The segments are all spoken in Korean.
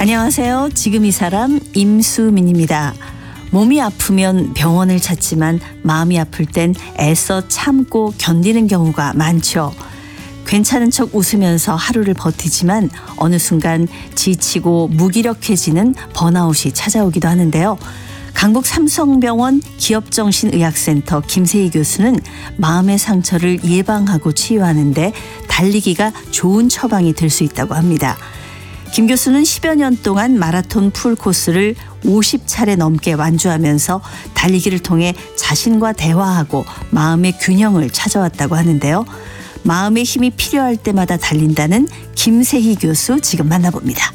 안녕하세요. 지금 이 사람 임수민입니다. 몸이 아프면 병원을 찾지만 마음이 아플 땐 애써 참고 견디는 경우가 많죠. 괜찮은 척 웃으면서 하루를 버티지만 어느 순간 지치고 무기력해지는 번아웃이 찾아오기도 하는데요. 강북 삼성병원 기업정신의학센터 김세희 교수는 마음의 상처를 예방하고 치유하는 데 달리기가 좋은 처방이 될 수 있다고 합니다. 김 교수는 10여 년 동안 마라톤 풀코스를 50차례 넘게 완주하면서 달리기를 통해 자신과 대화하고 마음의 균형을 찾아왔다고 하는데요. 마음의 힘이 필요할 때마다 달린다는 김세희 교수 지금 만나봅니다.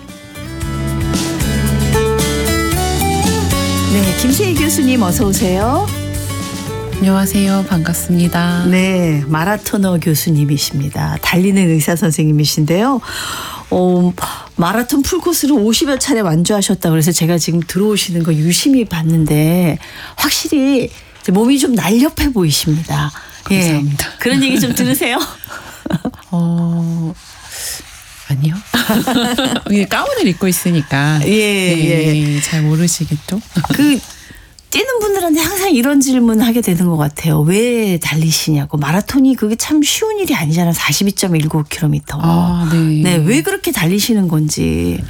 네, 김세희 교수님 어서 오세요. 안녕하세요. 반갑습니다. 네, 마라토너 교수님이십니다. 달리는 의사 선생님이신데요. 마라톤 풀코스를 50여 차례 완주하셨다고 그래서 제가 지금 들어오시는 거 유심히 봤는데 확실히 몸이 좀 날렵해 보이십니다. 감사합니다. 예, 그런 얘기 좀 들으세요? 아니요. 가운을 입고 있으니까 예. 잘 모르시겠죠? 뛰는 분들한테 항상 이런 질문 하게 되는 것 같아요. 왜 달리시냐고. 마라톤이 그게 참 쉬운 일이 아니잖아요. 42.19km. 네, 왜 그렇게 달리시는 건지.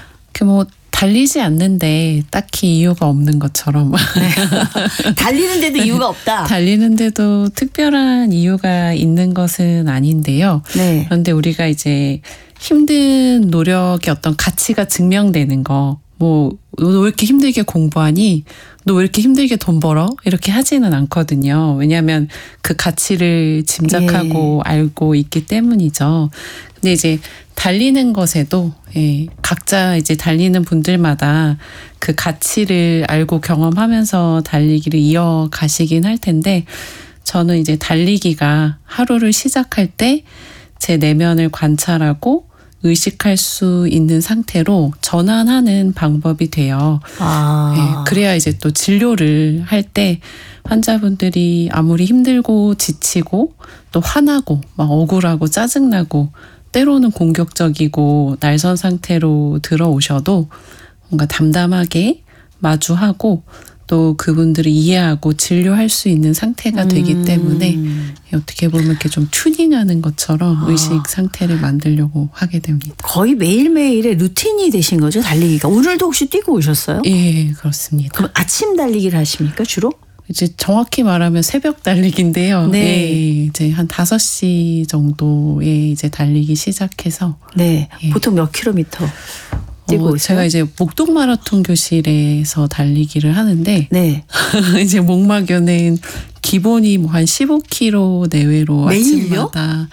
달리지 않는데 딱히 이유가 없는 것처럼. 네. 달리는데도 이유가 없다. 달리는데도 특별한 이유가 있는 것은 아닌데요. 네. 그런데 우리가 이제 힘든 노력의 어떤 가치가 증명되는 거. 너 왜 이렇게 힘들게 공부하니? 너 왜 이렇게 힘들게 돈 벌어? 이렇게 하지는 않거든요. 왜냐하면 그 가치를 짐작하고 알고 있기 때문이죠. 근데 이제 달리는 것에도 각자 이제 달리는 분들마다 그 가치를 알고 경험하면서 달리기를 이어가시긴 할 텐데 저는 이제 달리기가 하루를 시작할 때 제 내면을 관찰하고 의식할 수 있는 상태로 전환하는 방법이 돼요. 그래야 이제 또 진료를 할 때 환자분들이 아무리 힘들고 지치고 또 화나고 막 억울하고 짜증나고 때로는 공격적이고 날선 상태로 들어오셔도 뭔가 담담하게 마주하고 또 그분들을 이해하고 진료할 수 있는 상태가 되기 때문에 어떻게 보면 이렇게 좀 튜닝하는 것처럼 의식 상태를 만들려고 하게 됩니다. 거의 매일매일의 루틴이 되신 거죠, 달리기가. 오늘도 혹시 뛰고 오셨어요? 예, 그렇습니다. 그럼 아침 달리기를 하십니까, 주로? 이제 정확히 말하면 새벽 달리기인데요. 네. 이제 한 5시 정도에 이제 달리기 시작해서. 네. 보통 몇 킬로미터 뛰고 오세요? 제가 이제 목동 마라톤 교실에서 달리기를 하는데. 네. 이제 목마교는 기본이 뭐 한 15km 내외로 매일요? 아침마다.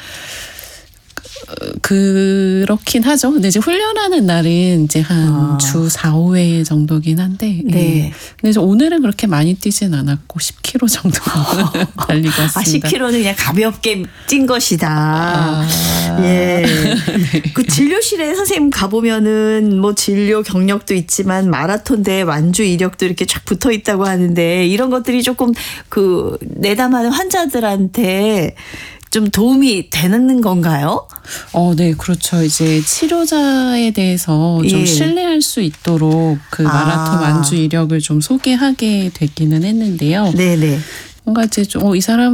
그렇긴 하죠. 근데 이제 훈련하는 날은 이제 한 주 4, 5회 정도긴 한데. 네. 근데 오늘은 그렇게 많이 뛰진 않았고 10km 정도 달리고 왔습니다. 10km는 그냥 가볍게 뛴 것이다. 예. 네. 그 진료실에 선생님 가보면은 뭐 진료 경력도 있지만 마라톤 대회 완주 이력도 이렇게 쫙 붙어 있다고 하는데 이런 것들이 조금 내담하는 환자들한테 좀 도움이 되는 건가요? 네, 그렇죠. 이제 치료자에 대해서 좀 신뢰할 수 있도록 그 마라톤 완주 이력을 좀 소개하게 되기는 했는데요. 네네. 뭔가 이제 좀 이 사람